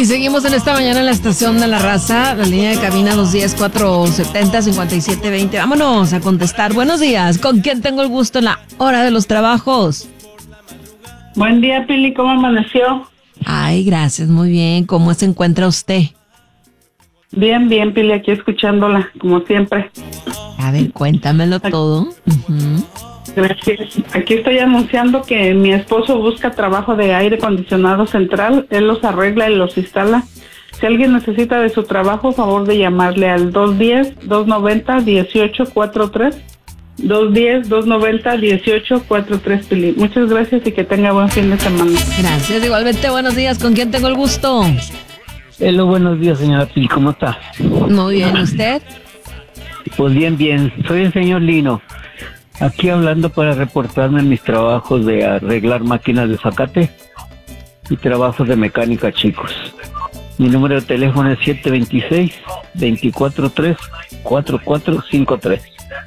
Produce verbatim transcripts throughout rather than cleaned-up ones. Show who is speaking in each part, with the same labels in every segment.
Speaker 1: Y seguimos en esta mañana en la estación de La Raza, la línea de cabina dos uno cero, cuatro siete cero, cinco siete dos cero. Vámonos a contestar. Buenos días, ¿con quién tengo el gusto en la hora de los trabajos?
Speaker 2: Buen día, Pili, ¿cómo amaneció?
Speaker 1: Ay, gracias, muy bien. ¿Cómo se encuentra usted?
Speaker 2: Bien, bien, Pili, aquí escuchándola, como siempre.
Speaker 1: A ver, cuéntamelo todo. Uh-huh.
Speaker 2: Gracias. Aquí estoy anunciando que mi esposo busca trabajo de aire acondicionado central. Él los arregla y los instala. Si alguien necesita de su trabajo, favor de llamarle al dos uno cero, dos nueve cero, uno ocho cuatro tres. dos uno cero, dos nueve cero, uno ocho cuatro tres, Pili. Muchas gracias y que tenga buen fin de semana.
Speaker 1: Gracias, igualmente. Buenos días, ¿con quién tengo el gusto?
Speaker 3: Hello, buenos días, señora Pili, ¿cómo está?
Speaker 1: Muy bien, ¿usted?
Speaker 3: Pues bien, bien, soy el señor Lino, aquí hablando para reportarme en mis trabajos de arreglar máquinas de zacate y trabajos de mecánica, chicos. Mi número de teléfono es siete dos seis, dos cuatro tres, cuatro cuatro cinco tres.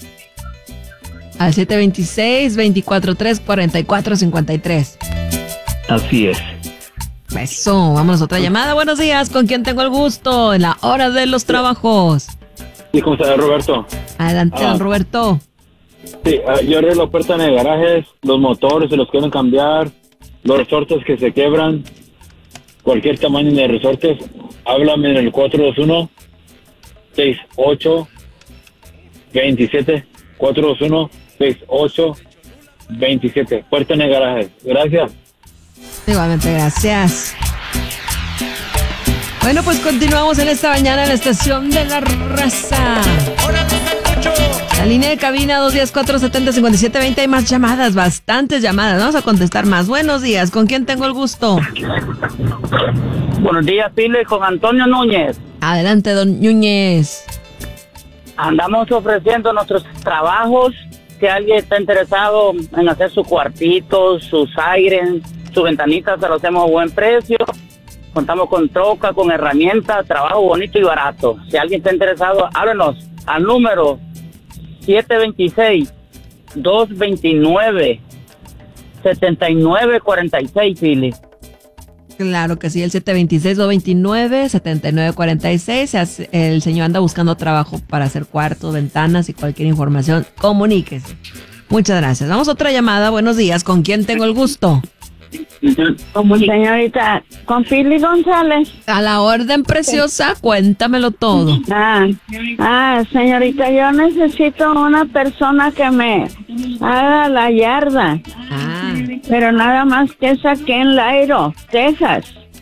Speaker 1: Al siete dos seis, dos cuatro tres, cuatro cuatro cinco tres.
Speaker 3: Así es.
Speaker 1: Eso, vámonos a otra llamada. Buenos días, ¿con quién tengo el gusto? En la hora de los trabajos.
Speaker 4: Sí, ¿cómo está, Roberto?
Speaker 1: Adelante,
Speaker 4: Ah.
Speaker 1: don Roberto.
Speaker 4: Sí, uh, yo arreglo puertas en garajes, los motores se los quieren cambiar, los resortes que se quebran, cualquier tamaño de resortes. Háblame en el cuatro dos uno, seis ocho dos siete, cuatro dos uno, seis ocho dos siete. Puerta en el garaje. Gracias.
Speaker 1: Igualmente, gracias. Bueno, pues continuamos en esta mañana en la estación de La Raza. La línea de cabina dos uno cero, cuatro siete cero, cinco siete dos cero. Hay más llamadas, bastantes llamadas. Vamos a contestar más. Buenos días, ¿con quién tengo el gusto?
Speaker 5: Buenos días, Pili, con Antonio Núñez.
Speaker 1: Adelante, don Núñez.
Speaker 5: Andamos ofreciendo nuestros trabajos. Si alguien está interesado en hacer sus cuartitos, sus aires, sus ventanitas, se lo hacemos a buen precio. Contamos con troca, con herramientas, trabajo bonito y barato. Si alguien está interesado, háblenos al número siete dos seis, dos dos nueve, siete nueve cuatro seis, Pili.
Speaker 1: Claro que sí, el siete dos seis, dos dos nueve, siete nueve cuatro seis. El señor anda buscando trabajo para hacer cuartos, ventanas y cualquier información. Comuníquese. Muchas gracias. Vamos a otra llamada. Buenos días. ¿Con quién tengo el gusto?
Speaker 6: Señorita, con Pili González.
Speaker 1: A la orden, preciosa. Cuéntamelo todo.
Speaker 6: Ah, ah, señorita, yo necesito una persona que me haga la yarda.
Speaker 1: Ah.
Speaker 6: Pero nada más que es aquí en Lairo, Texas.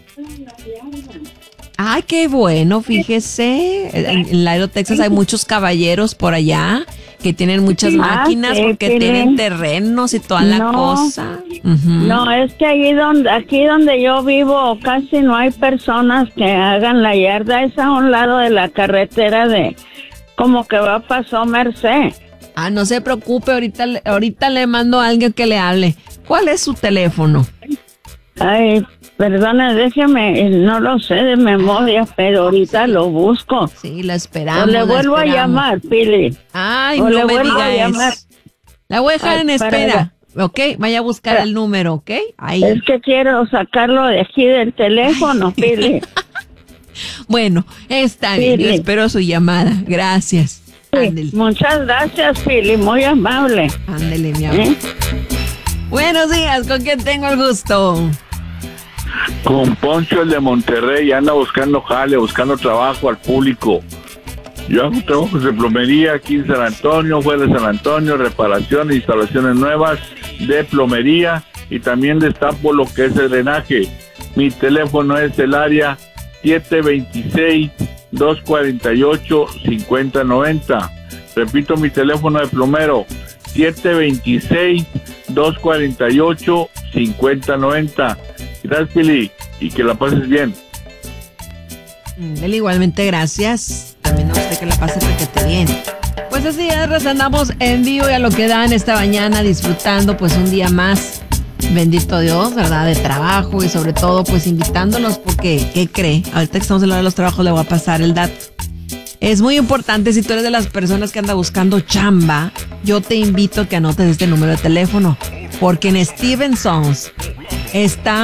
Speaker 1: Ay, qué bueno, fíjese. En, en Lairo, Texas hay muchos caballeros por allá que tienen muchas
Speaker 6: Ah,
Speaker 1: máquinas
Speaker 6: sí,
Speaker 1: porque
Speaker 6: Pili.
Speaker 1: tienen terrenos y toda la
Speaker 6: No.
Speaker 1: cosa. Ujú.
Speaker 6: No, es que allí donde, aquí donde yo vivo casi no hay personas que hagan la yarda. Es a un lado de la carretera de, como que va Paso Merced.
Speaker 1: Ah, no se preocupe, ahorita, le- ahorita le mando a alguien que le hable. ¿Cuál es su teléfono?
Speaker 6: Ay, perdone, déjeme, no lo sé de memoria, pero ahorita lo busco.
Speaker 1: Sí, la esperamos.
Speaker 6: O le
Speaker 1: la
Speaker 6: vuelvo a
Speaker 1: esperamos.
Speaker 6: llamar, Pili.
Speaker 1: Ay,
Speaker 6: O
Speaker 1: no
Speaker 6: le
Speaker 1: me
Speaker 6: vuelvo a
Speaker 1: diga
Speaker 6: llamar.
Speaker 1: eso. La voy a dejar
Speaker 6: Ay,
Speaker 1: en
Speaker 6: para-
Speaker 1: espera. Ok, vaya a buscar el número, ¿ok? Ahí.
Speaker 6: Es que quiero sacarlo de aquí del teléfono, Pili.
Speaker 1: Bueno, está bien. Yo
Speaker 6: Pili.
Speaker 1: espero su llamada. Gracias.
Speaker 6: Sí,
Speaker 1: Ándele,
Speaker 6: muchas gracias, Pili, muy amable.
Speaker 1: ándele, mi amor.
Speaker 6: ¿Eh?
Speaker 1: Buenos días, ¿con quién tengo el gusto?
Speaker 7: Con Poncho, el de Monterrey, anda buscando jale, buscando trabajo al público. Yo hago trabajos de plomería aquí en San Antonio, fuera de San Antonio, reparación e instalaciones nuevas de plomería y también destapo lo que es el drenaje. Mi teléfono es el área siete dos seis, dos cuatro ocho, cinco cero nueve cero. Repito mi teléfono de plomero, siete dos seis, dos cuatro ocho, cinco cero nueve cero. Gracias, Pili, y que la pases bien.
Speaker 1: Ándele, igualmente, gracias. También a usted que la pase requete bien. Pues así es, Raza, andamos en vivo y a lo que dan esta mañana, disfrutando pues un día más. Bendito Dios, ¿verdad? De trabajo y sobre todo pues invitándolos porque, ¿qué cree? Ahorita que estamos hablando de los trabajos le voy a pasar el dato. Es muy importante, si tú eres de las personas que anda buscando chamba, yo te invito a que anotes este número de teléfono, porque en Stevenson's está